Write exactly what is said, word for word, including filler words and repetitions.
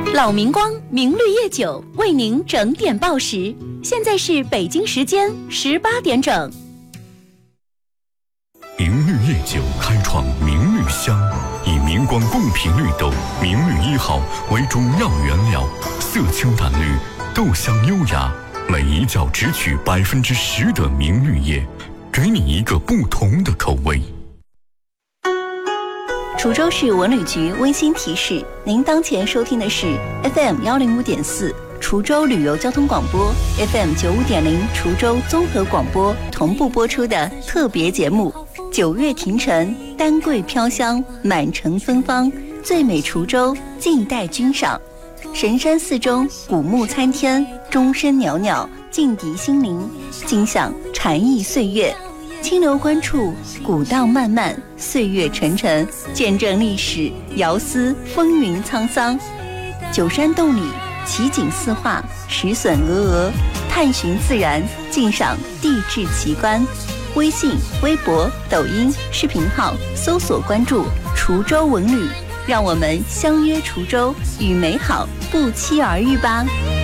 老明光明绿叶酒为您整点报时，现在是北京时间十八点整。 明绿叶酒开创明绿香，以明光贡品绿豆明绿一号为主要原料，色清淡绿，豆香优雅，每一窖只取百分之十的明绿叶，给你一个不同的口味。 滁州市文旅局温馨提示：您当前收听的是 F M 幺零五点四滁州旅游交通广播 ，F M 九五点零滁州综合广播同步播出的特别节目《九月庭城，丹桂飘香，满城芬芳，最美滁州静待君赏。神山寺中古木参天，钟声袅袅，静涤心灵，尽享禅意岁月。清流关处，古道漫漫，岁月沉沉，见证历史，遥思风云沧桑。九山洞里，奇景四画，石笋峨峨，探寻自然，尽赏地质奇观。微信、微博、抖音、视频号搜索关注滁州文旅，让我们相约滁州，与美好不期而遇吧。